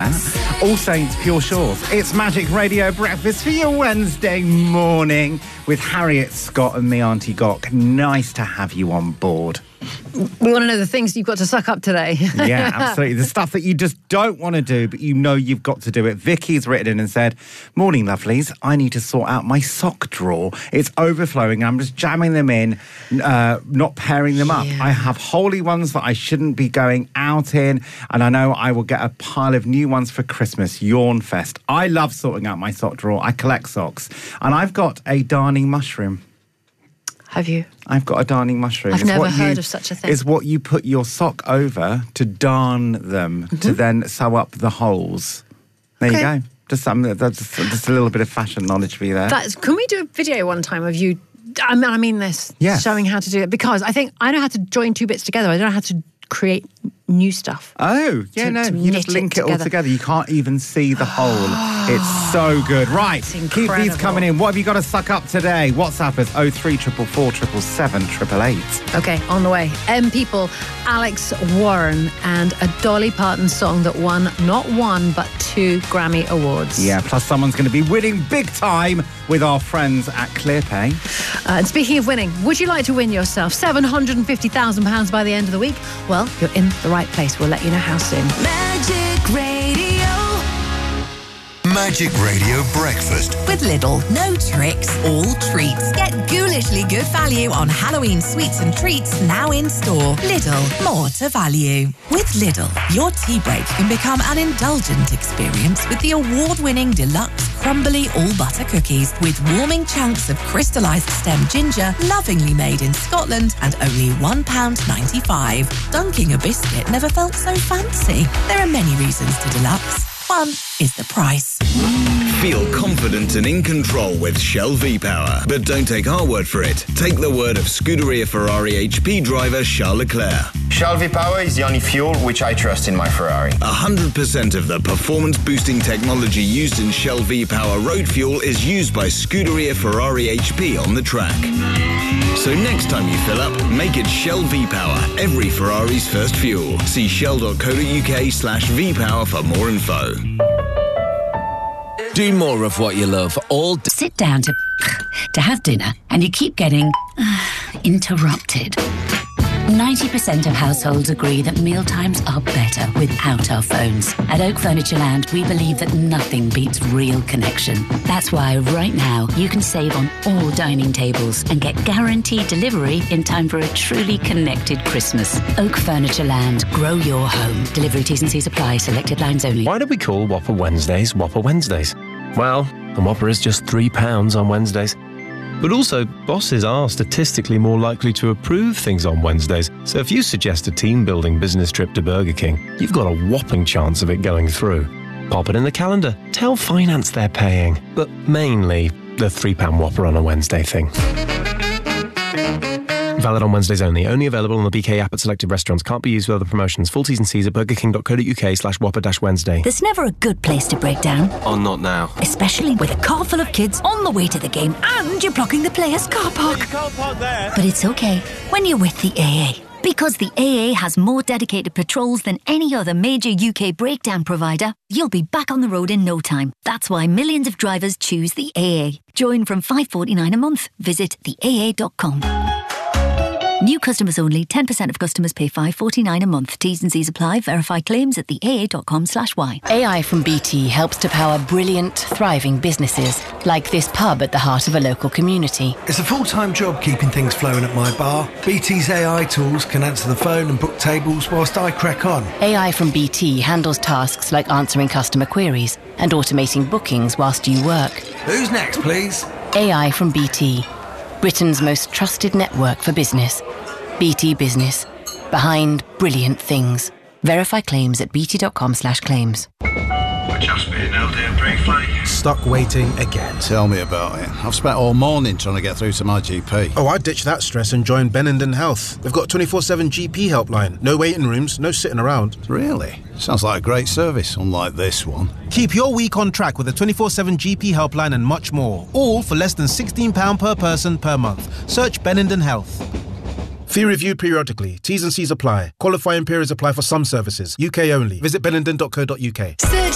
All Saints Pure Shores. It's Magic Radio Breakfast for your Wednesday morning with Harriet Scott and me, Auntie Gok. Nice to have you on board. We want to know the things you've got to suck up today. Yeah, absolutely. The stuff that you just don't want to do, but you know you've got to do it. Vicky's written in and said, "Morning, lovelies. I need to sort out my sock drawer. It's overflowing. I'm just jamming them in, not pairing them up. I have holy ones that I shouldn't be going out in, and I know I will get a pile of new ones for Christmas. Yawn fest. I love sorting out my sock drawer. I collect socks, and I've got a darning mushroom." Have you? I've got a darning mushroom. I've never heard of such a thing. It's what you put your sock over to darn them, to then sew up the holes. There you go. Just a little bit of fashion knowledge for you there. Can we do a video one time of you, I mean this, showing how to do it? Because I think I know how to join two bits together. I don't know how to create new stuff. Oh, yeah, you just link it all together. You can't even see the hole. It's so good. Right, keep these coming in. What have you got to suck up today? WhatsApp us 03444 777 888. Okay, on the way. People, Alex Warren and a Dolly Parton song that won not one but 2 Grammy Awards. Yeah, plus someone's going to be winning big time with our friends at ClearPay. And speaking of winning, would you like to win yourself £750,000 by the end of the week? Well, you're in the right place. We'll let you know how soon. Magic Radio. Magic Radio Breakfast with Lidl. No tricks, all treats. Get ghoulishly good value on Halloween sweets and treats now in store. Lidl, more to value. With Lidl, your tea break can become an indulgent experience with the award-winning deluxe crumbly all-butter cookies with warming chunks of crystallised stem ginger, lovingly made in Scotland and only £1.95. Dunking a biscuit never felt so fancy. There are many reasons to deluxe. One is the price. Feel confident and in control with Shell V-Power. But don't take our word for it. Take the word of Scuderia Ferrari HP driver Charles Leclerc. Shell V-Power is the only fuel which I trust in my Ferrari. 100% of the performance-boosting technology used in Shell V-Power road fuel is used by Scuderia Ferrari HP on the track. So next time you fill up, make it Shell V-Power, every Ferrari's first fuel. See shell.co.uk/V-Power for more info. Do more of what you love all Sit down to have dinner and you keep getting interrupted. 90% of households agree that mealtimes are better without our phones. At Oak Furnitureland, we believe that nothing beats real connection. That's why right now you can save on all dining tables and get guaranteed delivery in time for a truly connected Christmas. Oak Furnitureland, grow your home. Delivery T's and C's apply. Selected lines only. Why do we call Whopper Wednesdays Whopper Wednesdays? Well, the Whopper is just £3 on Wednesdays. But also, bosses are statistically more likely to approve things on Wednesdays. So if you suggest a team-building business trip to Burger King, you've got a whopping chance of it going through. Pop it in the calendar. Tell finance they're paying. But mainly, the £3 Whopper on a Wednesday thing. Valid on Wednesdays only. Only available on the BK app at selected restaurants. Can't be used for other promotions. Full T's and C's at burgerking.co.uk/Whopper-Wednesday. There's never a good place to break down. Oh, not now. Especially with a car full of kids on the way to the game and you're blocking the players' car park. But it's okay when you're with the AA. Because the AA has more dedicated patrols than any other major UK breakdown provider, you'll be back on the road in no time. That's why millions of drivers choose the AA. Join from $5.49 a month. Visit theaa.com. New customers only. 10% of customers pay $5.49 a month. T's and C's apply. Verify claims at theaa.com/y. AI from BT helps to power brilliant, thriving businesses, like this pub at the heart of a local community. It's a full-time job keeping things flowing at my bar. BT's AI tools can answer the phone and book tables whilst I crack on. AI from BT handles tasks like answering customer queries and automating bookings whilst you work. Who's next, please? AI from BT. Britain's most trusted network for business. BT Business. Behind brilliant things. Verify claims at bt.com/claims. Just been out there, brake flight. Stuck waiting again. Tell me about it. I've spent all morning trying to get through to my GP. Oh, I'd ditch that stress and join Benenden Health. They've got a 24/7 GP helpline. No waiting rooms, no sitting around. Really? Sounds like a great service, unlike this one. Keep your week on track with a 24/7 GP helpline and much more. All for less than £16 per person per month. Search Benenden Health. Fee reviewed periodically. T's and C's apply. Qualifying periods apply for some services. UK only. Visit benenden.co.uk. Search